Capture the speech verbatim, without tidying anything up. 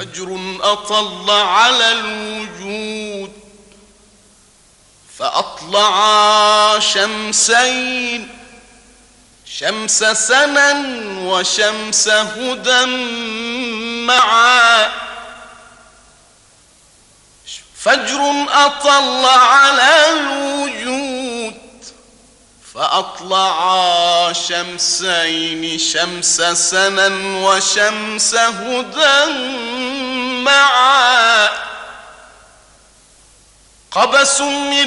فجر أطل على الوجود فأطلع شمسين، شمس سنا وشمس هدى معا. فجر أطل على الوجود فأطلع شمسين، شمس سنا وشمس هدى معا. قبس من